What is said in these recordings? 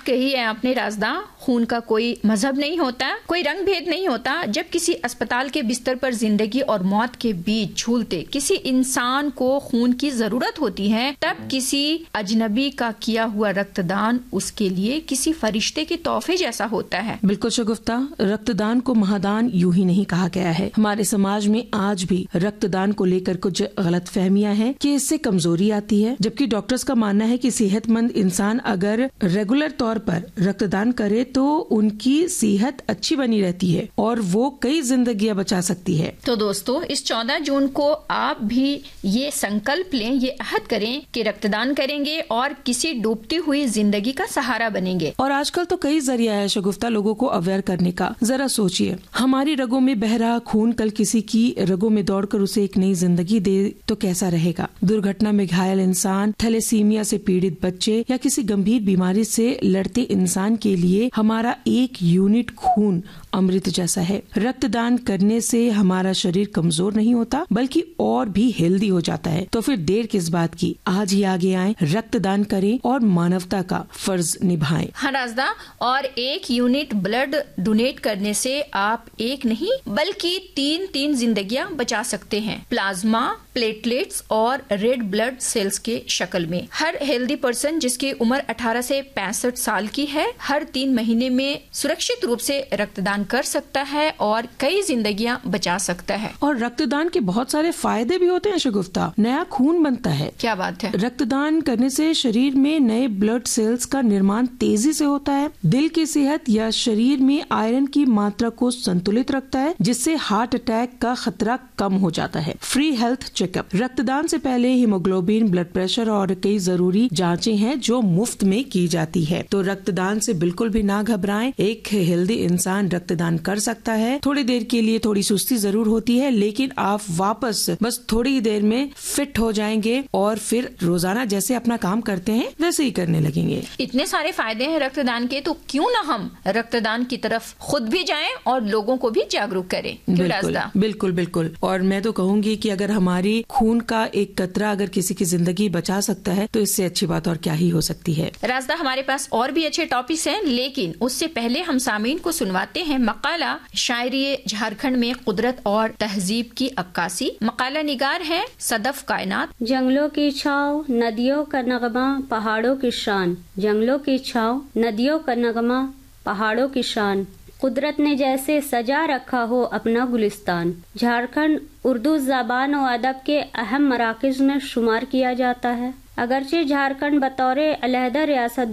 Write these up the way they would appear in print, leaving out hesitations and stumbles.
बात कही है आपने राजदा, खून का कोई मजहब नहीं होता, कोई रंग भेद नहीं होता। जब किसी अस्पताल के बिस्तर पर जिंदगी और मौत के बीच झूलते किसी इंसान को खून की जरूरत होती है, तब किसी अजनबी का किया हुआ रक्तदान उसके लिए किसी फरिश्ते के तोहफे जैसा होता है। बिल्कुल शगुफ्ता, रक्तदान को महादान यूं ही नहीं कहा गया है। हमारे समाज में आज भी रक्तदान को लेकर कुछ गलत फहमियाँ हैं कि इससे कमजोरी आती है, जबकि डॉक्टर्स का मानना है कि सेहतमंद इंसान अगर रेगुलर तौर पर रक्तदान करे तो उनकी सेहत अच्छी बनी रहती है और वो कई जिंदगियां बचा सकती है। तो दोस्तों, इस 14 जून को आप भी ये संकल्प लें, ये अहद करें कि रक्तदान करेंगे और किसी डूबती हुई जिंदगी का सहारा बनेंगे। और आजकल तो कई जरिया है शगुफ्ता लोगों को अवेयर करने का। जरा सोचिए, हमारी रगों में बह रहा खून कल किसी की रगों में दौड़कर उसे एक नई जिंदगी दे तो कैसा रहेगा। दुर्घटना में घायल इंसान, थैलेसीमिया से पीड़ित बच्चे या किसी गंभीर बीमारी से लड़ते इंसान के लिए हमारा एक यूनिट खून अमृत जैसा है। रक्तदान करने से हमारा शरीर कमजोर नहीं होता बल्कि और भी हेल्दी हो जाता है। तो फिर देर किस बात की, आज ही आगे आएं, रक्तदान करें और मानवता का फर्ज निभाएं। हाँ राजदा, और एक यूनिट ब्लड डोनेट करने से आप एक नहीं बल्कि तीन जिंदगियां बचा सकते हैं, प्लाज्मा, प्लेटलेट्स और रेड ब्लड सेल्स के शक्ल में। हर हेल्दी पर्सन जिसकी उम्र 18 से 65 साल की है, हर 3 महीने में सुरक्षित रूप से रक्तदान कर सकता है और कई जिंदगियां बचा सकता है। और रक्तदान के बहुत सारे फायदे भी होते हैं शगुफ्ता। नया खून बनता है। क्या बात है। रक्तदान करने से शरीर में नए ब्लड सेल्स का निर्माण तेजी से होता है। दिल की सेहत या शरीर में आयरन की मात्रा को संतुलित रखता है, जिससे हार्ट अटैक का खतरा कम हो जाता है। फ्री हेल्थ चेकअप, रक्तदान से पहले हीमोग्लोबिन, ब्लड प्रेशर और कई जरूरी जांचें हैं जो मुफ्त में की जाती है। तो रक्तदान से बिल्कुल भी ना घबराएं। एक हेल्दी इंसान रक्तदान कर सकता है। थोड़ी देर के लिए थोड़ी सुस्ती जरूर होती है, लेकिन आप वापस बस थोड़ी ही देर में फिट हो जाएंगे और फिर रोजाना जैसे अपना काम करते हैं वैसे ही करने लगेंगे। इतने सारे फायदे हैं रक्तदान के, तो क्यों ना हम रक्तदान की तरफ खुद भी जाएं और लोगों को भी जागरूक करें। बिल्कुल बिल्कुल। और मैं तो कहूँगी कि अगर हमारी खून का एक कतरा अगर किसी की जिंदगी बचा सकता है तो इससे अच्छी बात और क्या ही हो सकती है। राजदा, हमारे पास और भी अच्छे टॉपिक्स हैं, लेकिन उससे पहले हम सामीन को सुनवाते हैं मकाला शायरी झारखंड में कुदरत और तहजीब की अक्कासी। मकाला निगार है सदफ कायनात। जंगलों की छाँव, नदियों का नगमा, पहाड़ों की शान। जंगलों की छाँव, नदियों का नगमा, पहाड़ों की शान। कुदरत ने जैसे सजा रखा हो अपना गुलिस्तान। झारखंड उर्दू ज़बान और अदब के अहम मराकज़ में शुमार किया जाता है। अगरचे झारखंड बतौर अलहदा रियासत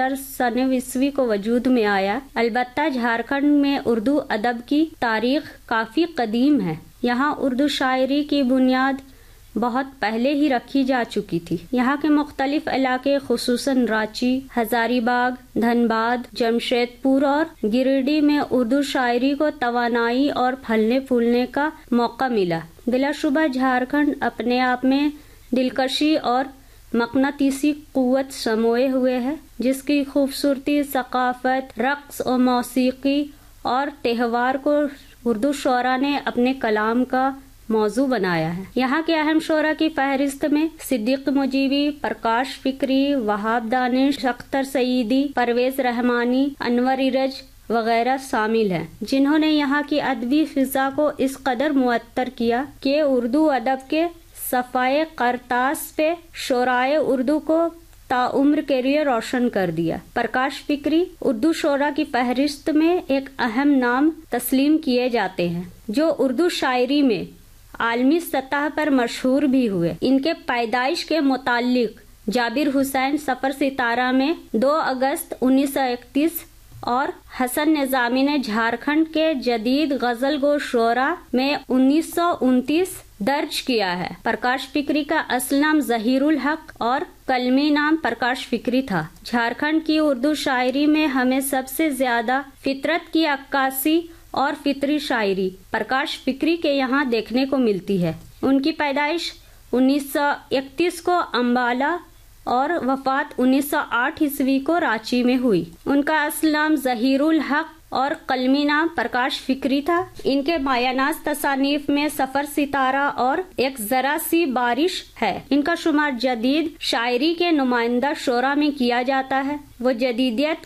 2000 ईस्वी को वजूद में आया, अलबत्ता झारखंड में उर्दू अदब की तारीख काफ़ी कदीम है। यहाँ उर्दू शायरी की बुनियाद बहुत पहले ही रखी जा चुकी थी। यहाँ के मुख्तलिफ इलाके खुसूसन रांची, हजारीबाग, धनबाद, जमशेदपुर और गिरिडीह में उर्दू शायरी को तवानाई और फलने फूलने का मौका मिला। बिलाशुबा झारखंड अपने आप में दिलकशी और मकनातीसी कुव्वत समोए हुए है, जिसकी खूबसूरती, सकाफत, रक्स और मौसीकी और त्यौहार को उर्दू शोरा ने अपने कलाम का मौजू बनाया है। यहाँ के अहम शोरा की फहरिस्त में सिद्दीक मुजीबी, प्रकाश फिक्री, वहाब दानिश, अख्तर सईदी, परवेज रहमानी, अनवर इरज वगैरह शामिल हैं, जिन्होंने यहाँ की अदबी फिजा को इस कदर मुअत्तर किया कि उर्दू अदब के सफ़ाए करतास पे शोराए उर्दू को ताउम्र कैरियर रोशन कर दिया। प्रकाश फिक्री उर्दू शोरा की फहरिस्त में एक अहम नाम तस्लीम किए जाते हैं, जो उर्दू शायरी में आलमी सतह पर मशहूर भी हुए। इनके पैदाइश के मुतालिक जाबिर हुसैन सफर सितारा में 2 अगस्त 1931 और हसन निजामी ने झारखंड के जदीद गजल गो शोरा में 1929 दर्ज किया है। प्रकाश फिक्री का असल नाम जहीरुल हक और कलमी नाम प्रकाश फिक्री था। झारखंड की उर्दू शायरी में हमें सबसे ज्यादा फितरत की अक्कासी और फितरी शायरी प्रकाश फिक्री के यहाँ देखने को मिलती है। उनकी पैदाइश 1931 को अम्बाला और वफात 1908 ईस्वी को रांची में हुई। उनका असल नाम जहीरुल हक और कलमी नाम प्रकाश फिक्री था। इनके मायानाज तसानीफ में सफर सितारा और एक जरा सी बारिश है। इनका शुमार जदीद शायरी के नुमाइंदा शोरा में किया जाता है। वो जदीदियत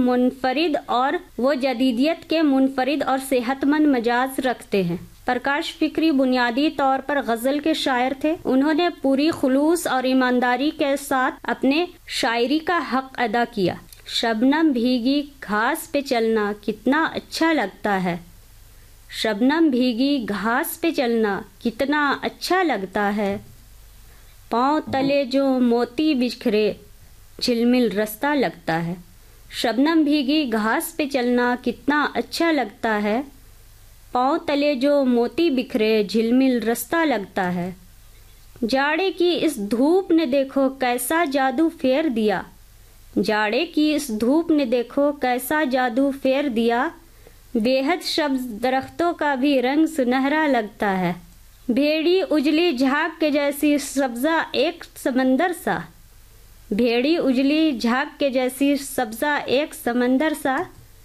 के मुनफरिद और सेहतमंद मिजाज रखते हैं। प्रकाश फिक्री बुनियादी तौर पर गजल के शायर थे। उन्होंने पूरी खुलूस और ईमानदारी के साथ अपने शायरी का हक अदा किया। शबनम भीगी घास पे चलना कितना अच्छा लगता है, शबनम भीगी घास पे चलना कितना अच्छा लगता है, पाँव तले जो मोती बिखरे झिलमिल रास्ता लगता है। शबनम भीगी घास पे चलना कितना अच्छा लगता है, पाँव तले जो मोती बिखरे झिलमिल रास्ता लगता है। जाड़े की इस धूप ने देखो कैसा जादू फेर दिया, जाड़े की इस धूप ने देखो कैसा जादू फेर दिया, बेहद सब्ज दरख्तों का भी रंग सुनहरा लगता है। भेड़ी उजली झाग के जैसी सब्जा एक समंदर सा, भेड़ी उजली झाग के जैसी सब्जा एक समंदर सा,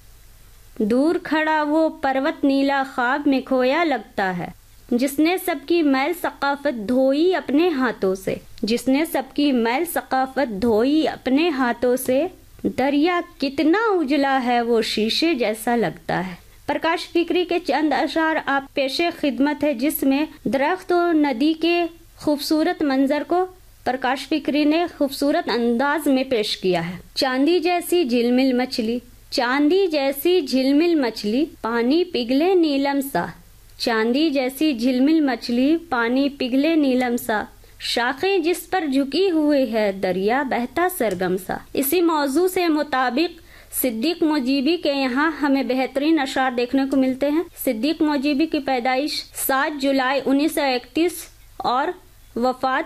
दूर खड़ा वो पर्वत नीला ख्वाब में खोया लगता है। जिसने सबकी मैल सकाफत धोई अपने हाथों से, जिसने सबकी मैल सकाफत धोई अपने हाथों से, दरिया कितना उजला है वो शीशे जैसा लगता है। प्रकाश फिक्री के चंद अशार आप पेशे खिदमत है, जिसमें दरख्त और नदी के खूबसूरत मंजर को प्रकाश फिक्री ने खूबसूरत अंदाज में पेश किया है। चांदी जैसी झिलमिल मछली, चांदी जैसी झिलमिल मछली पानी पिघले नीलम सा, चांदी जैसी झिलमिल मछली पानी पिघले नीलम सा, शाखें जिस पर झुकी हुई है दरिया बहता सरगम सा। इसी मौजू से मुताबिक सिद्दीक मोजीबी के यहाँ हमें बेहतरीन अशार देखने को मिलते हैं। सिद्दीक मोजीबी की पैदाइश 7 जुलाई 1931 और वफात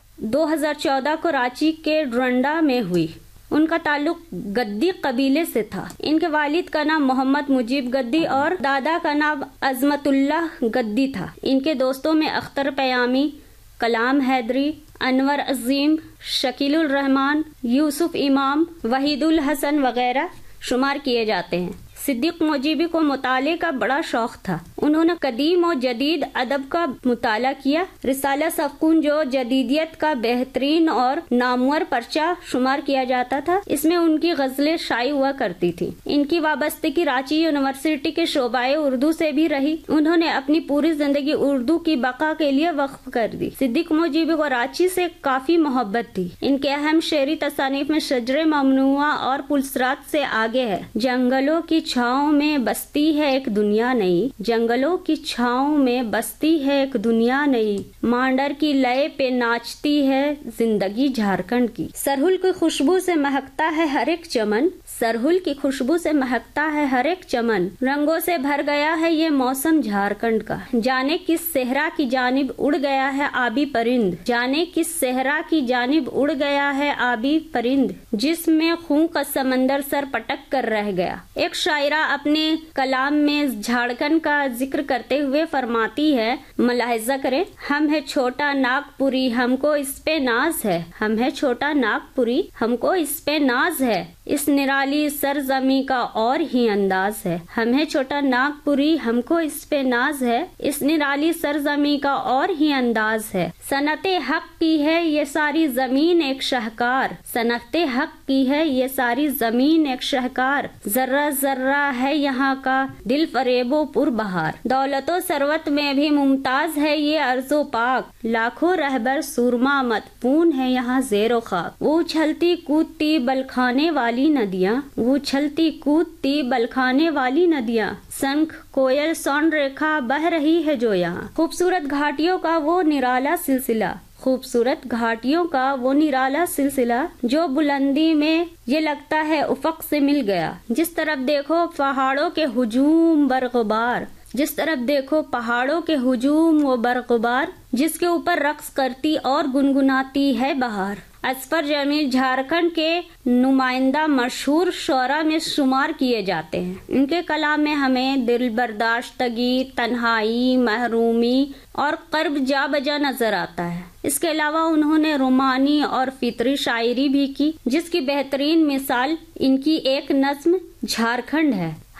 2014 को रांची के ड्रंडा में हुई। उनका ताल्लुक गद्दी कबीले से था। इनके वालिद का नाम मोहम्मद मुजीब गद्दी और दादा का नाम अजमतुल्लाह गद्दी था। इनके दोस्तों में अख्तर पयामी, कलाम हैदरी, अनवर अजीम, शकीलुर रहमान, यूसुफ इमाम, वहीदुल हसन वगैरह शुमार किए जाते हैं। सिद्दीक मोजीबी को मुताले का बड़ा शौक था। उन्होंने कदीम और जदीद अदब का मुताला किया। रिसाला सफकून जो जदीदियत का बेहतरीन और नामवर पर्चा शुमार किया जाता था, इसमें उनकी गजलें शाई हुआ करती थी। इनकी वाबस्तगी रांची यूनिवर्सिटी के शोबाए उर्दू से भी रही। उन्होंने अपनी पूरी जिंदगी उर्दू की बका के लिए वक्फ कर दी। सिद्दीक मोजीबी को रांची से काफी मोहब्बत थी। इनके अहम शेरी तसानीफ में शजरे ममनुआ और पुलसरात से आगे है। जंगलों की छाँव में बसती है एक दुनिया नई, जंगलों की छाँव में बसती है एक दुनिया नई, मांडर की लय पे नाचती है जिंदगी झारखंड की। सरहुल की खुशबू से महकता है हर एक चमन, सरहुल की खुशबू से महकता है हर एक चमन, रंगों से भर गया है ये मौसम झारखंड का। जाने किस सेहरा की जानिब उड़ गया है आबी परिंद, जाने किस सेहरा की जानिब उड़ गया है आबी परिंद, जिसमें खून का समंदर सर पटक कर रह गया। एक शायरा अपने कलाम में झारखंड का जिक्र करते हुए फरमाती है, मुलाहिजा करें, हम है छोटा नागपुरी हमको इस पे नाज है, हम है छोटा नागपुरी हमको इस पे नाज है, इस निराली सरजमी का और ही अंदाज है। हम है छोटा नागपुरी हमको इस पे नाज है, इस निराली सरजमी का और ही अंदाज है। सनते हक की है ये सारी जमीन एक शाहकार, सनते हक की है ये सारी जमीन एक शाहकार, जर्रा जर्रा है यहाँ का दिल फरेबो पुर बहार, दौलतो सरवत में भी मुमताज है ये अर्जो पाक, लाखों रहबर सुरमा मतपून है यहाँ जेरो खाक। वो उछलती कूदती बलखाने वाली नदियाँ, वो उछलती कूदती बलखाने वाली नदियाँ, शंख कोयल सौन रेखा बह रही है जो यहाँ। खूबसूरत घाटियों का वो निराला सिलसिला, खूबसूरत घाटियों का वो निराला सिलसिला, जो बुलंदी में ये लगता है उफक से मिल गया। जिस तरफ देखो पहाड़ों के हुजूम बरगुबार, जिस तरफ देखो पहाड़ों के हुजूम वो बरगुबार, जिसके ऊपर रक्स करती और गुनगुनाती है बहार। असफर जमील झारखंड के नुमाइंदा मशहूर शोरा में शुमार किए जाते हैं। इनके कलाम में हमें दिल बर्दाश्तगी, तन्हाई, महरूमी और कर्ब जा बजा नजर आता है। इसके अलावा उन्होंने रोमानी और फितरी शायरी भी की, जिसकी बेहतरीन मिसाल इनकी एक नज्म झारखंड है।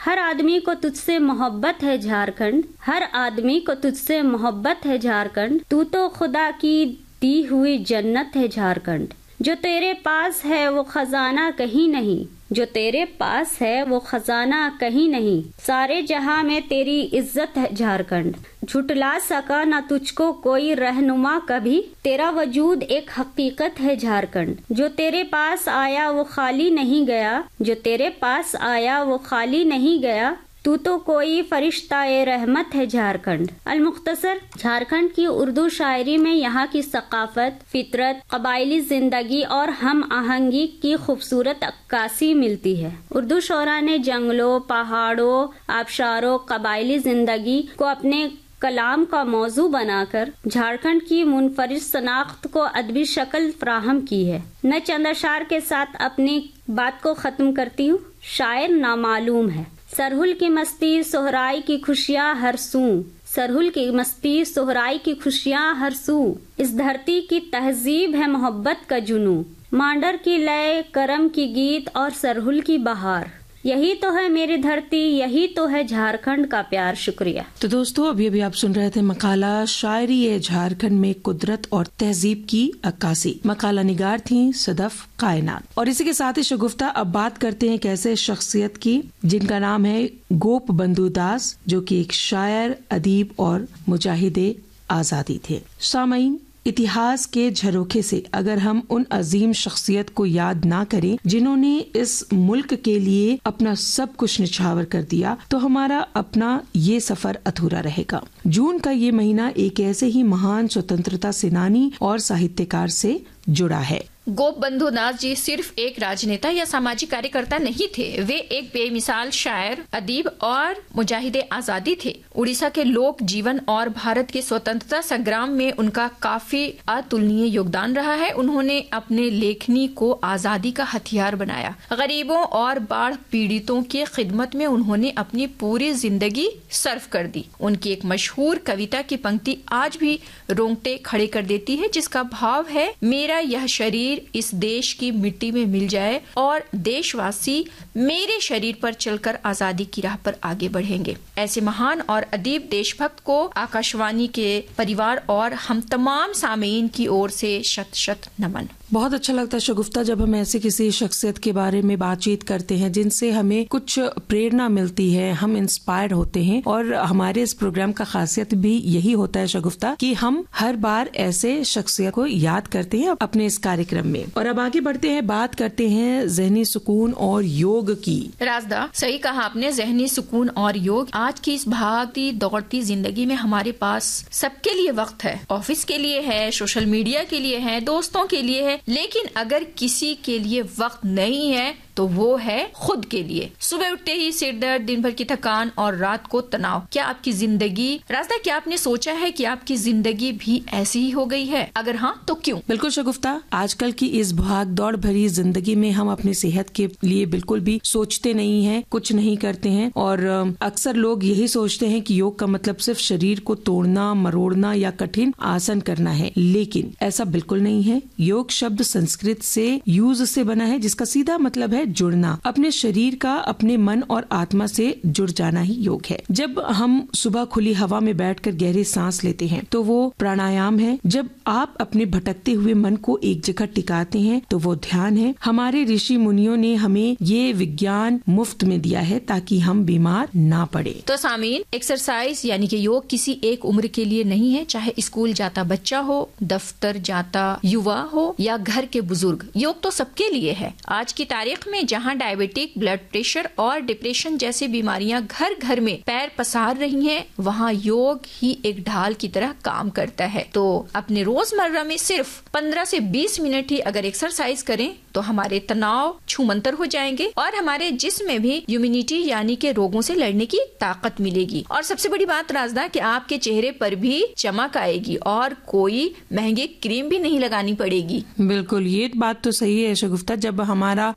हर आदमी को तुझसे मोहब्बत है झारखंड, हर आदमी को तुझसे मोहब्बत है झारखंड, तू तो खुदा की दी हुई जन्नत है झारखंड। जो तेरे पास है वो खजाना कहीं नहीं, जो तेरे पास है वो खजाना कहीं नहीं, सारे जहां में तेरी इज्जत है झारखंड। झुटला सका ना तुझको कोई रहनुमा कभी, तेरा वजूद एक हकीकत है झारखंड। जो तेरे पास आया वो खाली नहीं गया, जो तेरे पास आया वो खाली नहीं गया, तू तो कोई फरिश्ता-ए रहमत है झारखंड। अल-मुख्तसर, झारखंड की उर्दू शायरी में यहाँ की सकाफत, फितरत, कबायली जिंदगी और हम आहंगी की खूबसूरत अक्कासी मिलती है। उर्दू शोरा ने जंगलों, पहाड़ों, आबशारों, कबायली जिंदगी को अपने कलाम का मौजू बनाकर झारखंड की मुनफरिद शनाख्त को अदबी शक्ल फ्राहम की है। न चंद अशार के साथ अपनी बात को खत्म करती हूँ। शायर नामालूम है। सरहुल की मस्ती सोहराई की खुशियाँ हर सू, सरहुल की मस्ती सोहराई की खुशियाँ हर सू, इस धरती की तहजीब है मोहब्बत का जुनू, मांडर की लय, करम की गीत और सरहुल की बहार, यही तो है मेरी धरती, यही तो है झारखंड का प्यार। शुक्रिया। तो दोस्तों, अभी आप सुन रहे थे मकाला शायरी है झारखंड में कुदरत और तहजीब की अक्कासी। मकाला निगार थी सदफ कायनात। और इसी के साथ ही शगुफ्ता अब बात करते हैं एक ऐसे शख्सियत की जिनका नाम है गोप बंधु दास, जो कि एक शायर, अदीब और मुजाहिदे आजादी थे। सामईन, इतिहास के झरोखे से अगर हम उन अजीम शख्सियत को याद ना करें जिन्होंने इस मुल्क के लिए अपना सब कुछ निछावर कर दिया, तो हमारा अपना ये सफर अधूरा रहेगा। जून का ये महीना एक ऐसे ही महान स्वतंत्रता सेनानी और साहित्यकार से जुड़ा है। गोप बंधु दास जी सिर्फ एक राजनेता या सामाजिक कार्यकर्ता नहीं थे, वे एक बेमिसाल शायर, अदीब और मुजाहिदे आजादी थे। उड़ीसा के लोक जीवन और भारत के स्वतंत्रता संग्राम में उनका काफी अतुलनीय योगदान रहा है। उन्होंने अपने लेखनी को आजादी का हथियार बनाया। गरीबों और बाढ़ पीड़ितों की खिदमत में उन्होंने अपनी पूरी जिंदगी सर्व कर दी। उनकी एक मशहूर कविता की पंक्ति आज भी रोंगटे खड़े कर देती है, जिसका भाव है, मेरा यह शरीर इस देश की मिट्टी में मिल जाए और देशवासी मेरे शरीर पर चलकर आजादी की राह पर आगे बढ़ेंगे। ऐसे महान और अदीब देशभक्त को आकाशवाणी के परिवार और हम तमाम सामीन की ओर से शत शत नमन। बहुत अच्छा लगता है शगुफ्ता जब हम ऐसे किसी शख्सियत के बारे में बातचीत करते हैं जिनसे हमें कुछ प्रेरणा मिलती है, हम इंस्पायर होते हैं। और हमारे इस प्रोग्राम का खासियत भी यही होता है शगुफ्ता कि हम हर बार ऐसे शख्सियत को याद करते हैं अपने इस कार्यक्रम में। और अब आगे बढ़ते हैं, बात करते हैं ज़हनी सुकून और योग की। राजदा, सही कहा आपने, ज़हनी सुकून और योग। आज की इस भागती दौड़ती जिंदगी में हमारे पास सबके लिए वक्त है। ऑफिस के लिए है, सोशल मीडिया के लिए है, दोस्तों के लिए है, लेकिन अगर किसी के लिए वक्त नहीं है तो वो है खुद के लिए। सुबह उठते ही सिर दर्द, दिन भर की थकान और रात को तनाव। क्या आपकी जिंदगी, रास्ता, क्या आपने सोचा है कि आपकी जिंदगी भी ऐसी ही हो गई है? अगर हाँ तो क्यों? बिल्कुल शगुफ्ता, आजकल की इस भाग दौड़ भरी जिंदगी में हम अपनी सेहत के लिए बिल्कुल भी सोचते नहीं हैं, कुछ नहीं करते हैं। और अक्सर लोग यही सोचते हैं कि योग का मतलब सिर्फ शरीर को तोड़ना, मरोड़ना या कठिन आसन करना है, लेकिन ऐसा बिल्कुल नहीं है। योग शब्द संस्कृत से यूज से बना है, जिसका सीधा मतलब है जुड़ना। अपने शरीर का अपने मन और आत्मा से जुड़ जाना ही योग है। जब हम सुबह खुली हवा में बैठकर गहरी सांस लेते हैं तो वो प्राणायाम है। जब आप अपने भटकते हुए मन को एक जगह टिकाते हैं तो वो ध्यान है। हमारे ऋषि मुनियों ने हमें ये विज्ञान मुफ्त में दिया है ताकि हम बीमार ना पड़े। तो सामीन, एक्सरसाइज यानी कि योग किसी एक उम्र के लिए नहीं है, चाहे स्कूल जाता बच्चा हो, दफ्तर जाता युवा हो या घर के बुजुर्ग। योग तो सबके लिए है। आज की तारीख में जहां डायबिटिक, ब्लड प्रेशर और डिप्रेशन जैसी बीमारियां घर घर में पैर पसार रही हैं, वहां योग ही एक ढाल की तरह काम करता है। तो अपने रोजमर्रा में सिर्फ 15 से 20 मिनट ही अगर एक्सरसाइज करें तो हमारे तनाव छूमंतर हो जाएंगे और हमारे जिस्म में भी इम्यूनिटी यानी के रोगों से लड़ने की ताकत मिलेगी। और सबसे बड़ी बात राजदा, कि आपके चेहरे पर भी चमक आएगी और कोई महंगी क्रीम भी नहीं लगानी पड़ेगी। बिल्कुल, ये बात तो सही है शगुफ्ता। जब हमारा तन और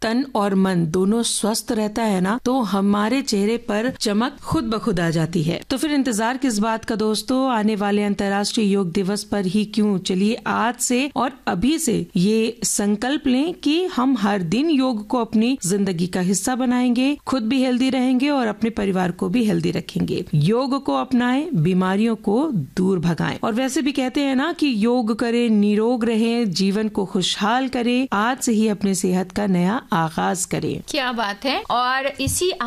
और मन दोनों स्वस्थ रहता है ना, तो हमारे चेहरे पर चमक खुद ब खुद आ जाती है। तो फिर इंतजार किस बात का दोस्तों, आने वाले अंतर्राष्ट्रीय योग दिवस पर ही क्यों, चलिए आज से और अभी से ये संकल्प लें कि हम हर दिन योग को अपनी जिंदगी का हिस्सा बनाएंगे, खुद भी हेल्दी रहेंगे और अपने परिवार को भी हेल्दी रखेंगे। योग को अपनाएं, बीमारियों को दूर भगाएं। और वैसे भी कहते हैं ना कि योग करें, निरोग रहें, जीवन को खुशहाल करें। आज से ही अपने सेहत का नया आगाज करें। क्या बात है। और इसी